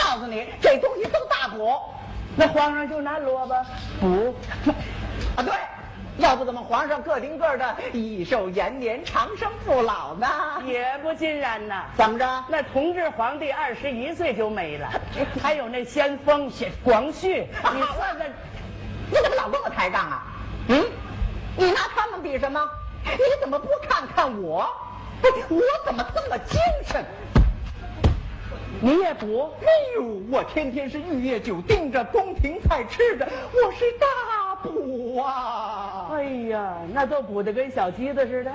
告诉你，这东西都大补。 那皇上就拿萝卜补啊，对，要不怎么皇上个顶个的益寿延年、长生不老呢？ 也不尽然呐。 怎么着？ 那同治皇帝21岁就没了，还有那先锋广旭，你算算， 你怎么老跟我抬杠啊？嗯，你拿他们比什么？你怎么不看看我？我怎么这么精神？ 你也补？ 哎呦，我天天是玉液酒盯着，宫廷菜吃着，我是大补啊！ 哎呀，那都补得跟小鸡子似的。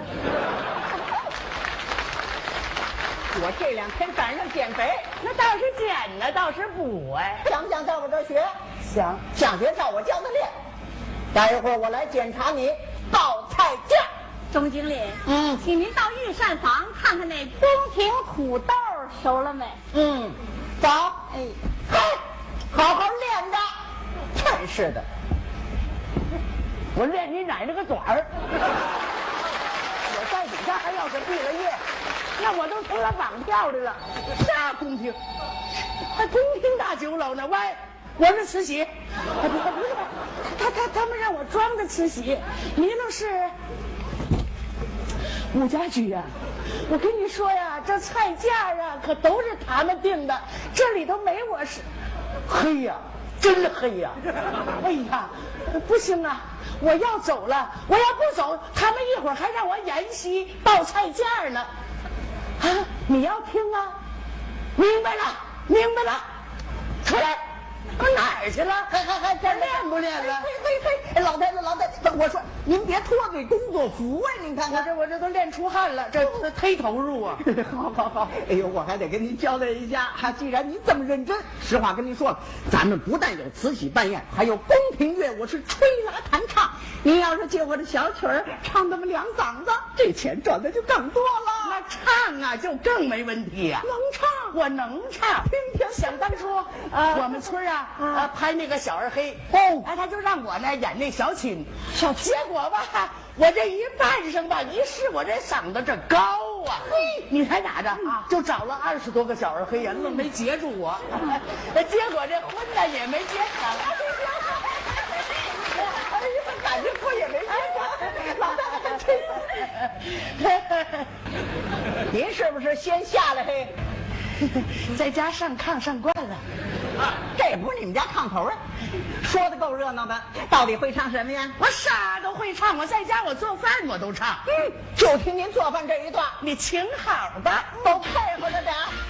我这2天赶上减肥， 那倒是减呢，倒是补哎。 想不想到我这儿学？ 想学照我教的练。待一会儿我来检查你报菜价。 钟经理，请您到御膳房看看那宫廷土豆熟了没？ 走。 哎， 好好练着。真是的， 我练你奶奶个爪儿！我在底下还要是毕了业，那我都成了绑票的了。啥宫廷？还宫廷大酒楼呢？喂，我是慈禧。不是，他们让我装的慈禧，你那是武家驹呀。我跟你说呀，这菜价啊可都是他们定的，这里头没我是。黑呀，真黑呀！哎呀，不行啊，我要走了，我要不走，他们一会儿还让我演戏报菜价呢。啊，你要听啊？明白了，出来。我哪儿去了？还练不练了？ 嘿，老太太，我说您别脱嘴工作服啊！您看看， 我这都练出汗了，这忒投入啊！ 好，哎呦，我还得跟您交代一下，既然您这么认真，实话跟您说了，咱们不但有慈禧扮演，还有宫廷乐，我是吹拉弹唱。您要是借我的小曲儿唱那么2嗓子，这钱赚的就更多了。 那唱啊，就更没问题呀。 能唱， 我能唱。想当初，我们村拍那个小二黑，他就让我呢演那小青，结果吧，我这一扮上吧，一试我这嗓子这高啊，你猜咋着？就找了20多个小二黑人，愣没截住我，结果这婚呢也没结成。 哎呀，感情婚也没结成，老太太吹。您是不是先下来嘿？ 在家上炕上惯了， 这不是你们家炕头啊？说的够热闹的，到底会唱什么呀？ 我啥都会唱，我在家我做饭我都唱。 就听您做饭这一段， 你请好吧， 都配合着点。